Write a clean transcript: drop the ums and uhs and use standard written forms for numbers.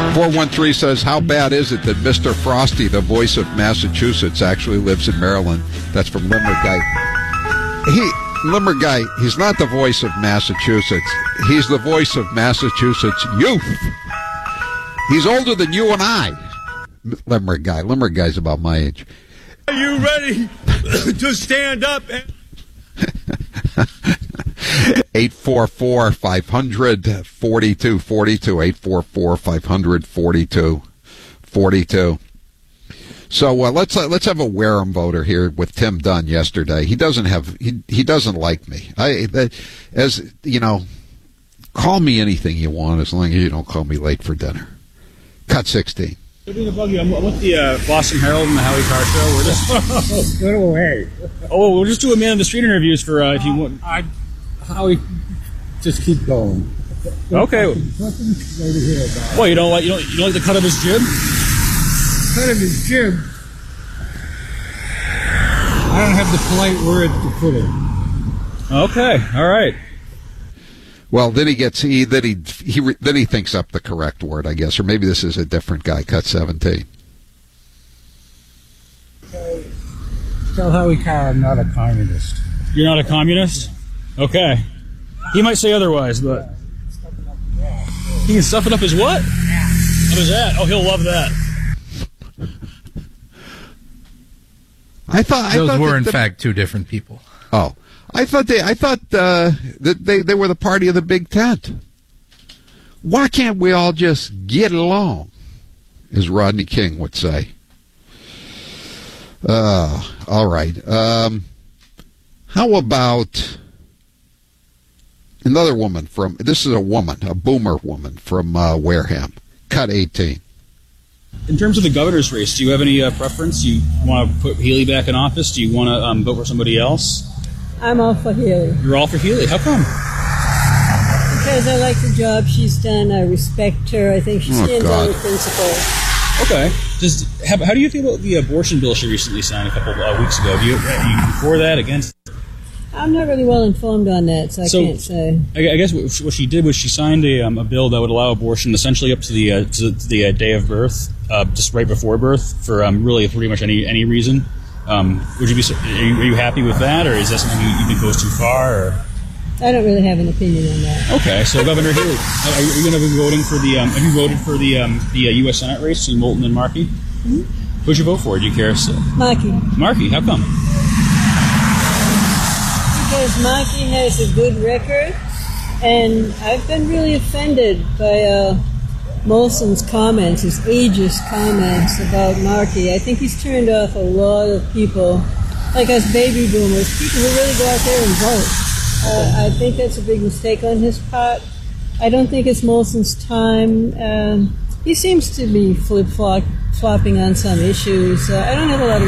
413 says, how bad is it that Mr. Frosty, the voice of Massachusetts, actually lives in Maryland? That's from Limerick Guy. Limerick Guy, he's not the voice of Massachusetts. He's the voice of Massachusetts youth. He's older than you and I. Limerick Guy. Limerick Guy's about my age. Are you ready to stand up? 844-500-4242. 844-500-4242. So let's have a Wareham voter here with Tim Dunn yesterday. He doesn't like me. As you know, call me anything you want as long as you don't call me late for dinner. Cut 16. I'm with the Boston Herald and the Howie Carr Show. We're just Get away. we'll just do a man on the street interviews for if you want. Howie, just keep going. Okay. Nothing to hear about. Well, you don't like the cut of his jib? Cut of his jib. I don't have the polite words to put it. Okay. All right. Well, then he thinks up the correct word, I guess, or maybe this is a different guy. Cut 17. Tell Howie Carr I'm not a communist. You're not a communist? Okay. He might say otherwise, but he can stuff it up his what? What is that? Oh, he'll love that. Those were in fact two different people. Oh, I thought that they were the party of the Big Tent. Why can't we all just get along, as Rodney King would say? All right. How about another woman this is a boomer woman from Wareham. Cut 18. In terms of the governor's race, do you have any preference? Do you want to put Healy back in office? Do you want to vote for somebody else? I'm all for Healy. You're all for Healy. How come? Because I like the job she's done. I respect her. I think she stands on her principles. Okay. How do you feel about the abortion bill she recently signed a couple weeks ago? Are you for that, against? I'm not really well informed on that, so I can't say. I guess what she did was she signed a bill that would allow abortion essentially up to the day of birth, just right before birth, for really pretty much any reason. Are you happy with that, or is that something you think goes too far? Or? I don't really have an opinion on that. Okay, so Governor Healy, are you going to be voting for the? Have you voted for the U.S. Senate race between Moulton and Markey? Mm-hmm. Who'd you vote for? Do you care? Markey. Markey, how come? Because Markey has a good record, and I've been really offended by Molson's comments, his ageist comments about Markey. I think he's turned off a lot of people, like us baby boomers, people who really go out there and vote. I think that's a big mistake on his part. I don't think it's Molson's time. He seems to be flip-flopping on some issues. I don't have a lot of